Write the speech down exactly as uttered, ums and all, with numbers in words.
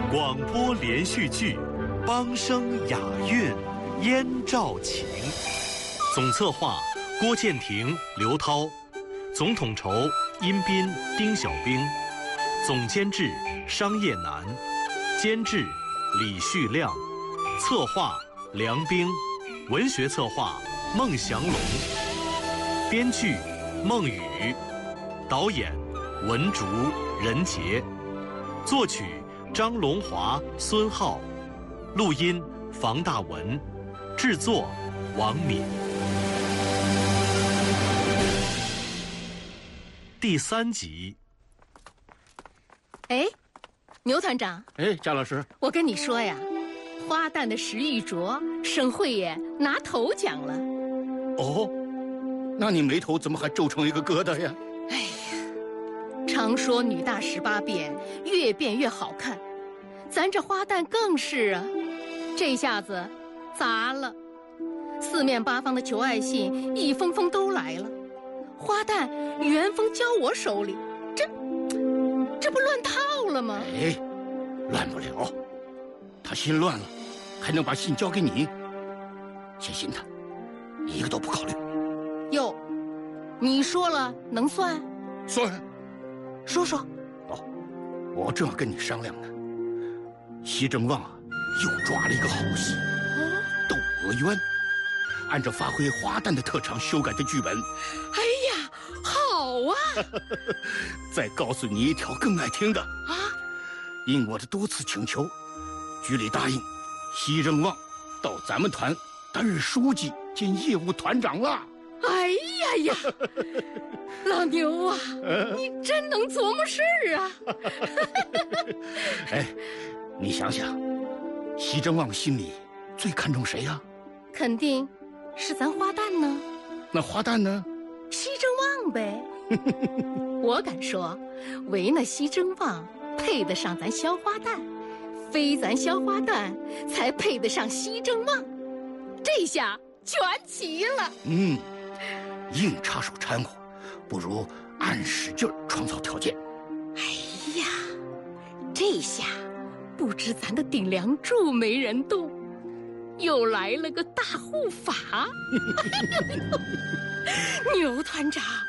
广播连续剧《梆声雅韵燕赵情》，总策划郭建廷、刘涛，总统筹殷斌、丁小兵，总监制商业南，监制李旭亮，策划梁冰，文学策划孟祥龙，编剧孟宇，导演文竹、任杰，作曲张龙华、孙浩，录音房大文，制作王敏。第三集。 哎，牛团长。 哎，贾老师， 我跟你说呀，花旦的石玉镯省会也拿头奖了。 哦，那你眉头怎么还皱成一个疙瘩呀？ 哎呀，常说女大十八变，越变越好看，咱这花旦更是啊，这下子砸了，四面八方的求爱信一封封都来了，花旦原封交我手里，这这不乱套了吗？ 哎，乱不了，他心乱了，还能把信交给你？写信的，一个都不考虑。 哟，你说了能算？ 算。 说说。 哦，我正要跟你商量呢。西正旺啊，又抓了一个好戏， 哦， 《窦娥冤》，按照发挥花旦的特长修改的剧本。 哎呀，好啊！ 再告诉你一条更爱听的啊！ 应我的多次请求，局里答应西正旺到咱们团担任书记兼业务团长了。 哎呀呀，老牛啊，你真能琢磨事儿啊！ 哎，你想想，西正旺心里最看重谁呀？ 肯定是咱花旦呢。 那花旦呢？ 西正旺呗。我敢说，唯那西正旺配得上咱萧花旦，非咱萧花旦才配得上西正旺。这下全齐了。 嗯，硬插手掺和，不如暗使劲儿创造条件。 哎呀，这下不知咱的顶梁柱没人动，又来了个大护法。牛团长，